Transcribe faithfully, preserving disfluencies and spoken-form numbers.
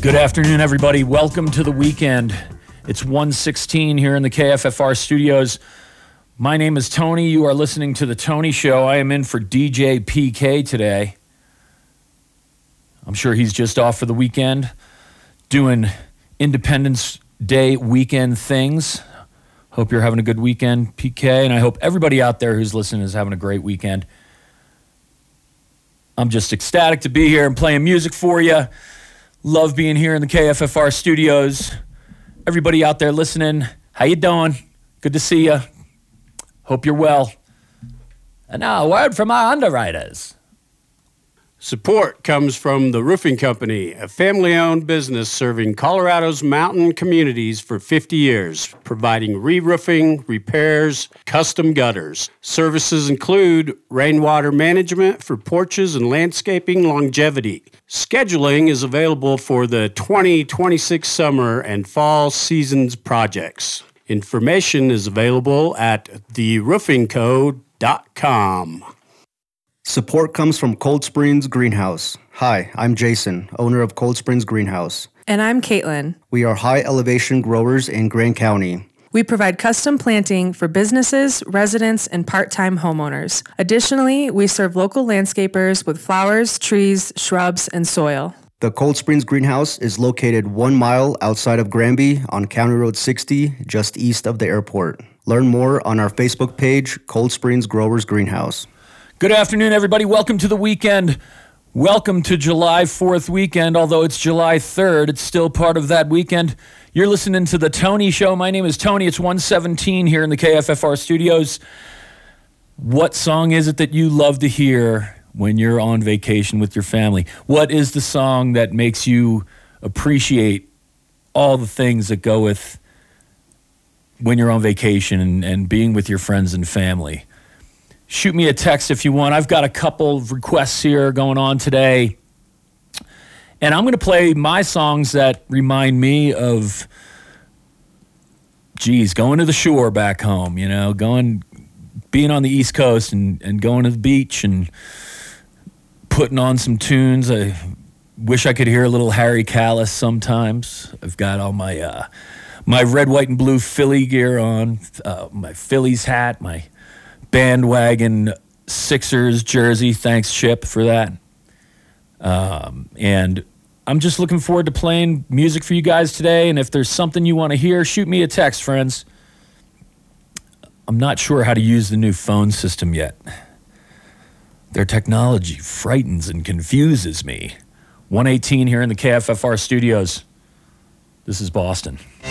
Good afternoon, everybody. Welcome to the weekend. It's one sixteen here in the K F F R studios. My name is Tony. You are listening to The Tony Show. I am in for D J P K today. I'm sure he's just off for the weekend, doing Independence Day weekend things. Hope you're having a good weekend, P K, and I hope everybody out there who's listening is having a great weekend. I'm just ecstatic to be here and playing music for you. Love being here in the K F F R studios. Everybody out there listening, how you doing? Good to see you. Hope you're well. And now a word from our underwriters. Support comes from The Roofing Company, a family-owned business serving Colorado's mountain communities for fifty years, providing re-roofing, repairs, custom gutters. Services include rainwater management for porches and landscaping longevity. Scheduling is available for the twenty twenty-six summer and fall seasons projects. Information is available at the roofing co dot com. Support comes from Cold Springs Greenhouse. Hi, I'm Jason, owner of Cold Springs Greenhouse. And I'm Caitlin. We are high-elevation growers in Grand County. We provide custom planting for businesses, residents, and part-time homeowners. Additionally, we serve local landscapers with flowers, trees, shrubs, and soil. The Cold Springs Greenhouse is located one mile outside of Granby on County Road sixty, just east of the airport. Learn more on our Facebook page, Cold Springs Growers Greenhouse. Good afternoon, everybody. Welcome to the weekend. Welcome to July fourth weekend. Although it's July third, it's still part of that weekend. You're listening to The Tony Show. My name is Tony. It's one seventeen here in the K F F R studios. What song is it that you love to hear when you're on vacation with your family? What is the song that makes you appreciate all the things that go with when you're on vacation and, and being with your friends and family? Shoot me a text if you want. I've got a couple of requests here going on today. And I'm going to play my songs that remind me of, geez, going to the shore back home, you know, going, being on the East Coast and, and going to the beach and putting on some tunes. I wish I could hear a little Harry Callis sometimes. I've got all my uh, my red, white, and blue Philly gear on, uh, my Phillies hat, my bandwagon Sixers jersey. Thanks, Chip, for that. Um, and I'm just looking forward to playing music for you guys today. And if there's something you want to hear, shoot me a text, friends. I'm not sure how to use the new phone system yet. Their technology frightens and confuses me. one eighteen here in the K F F R studios. This is Boston.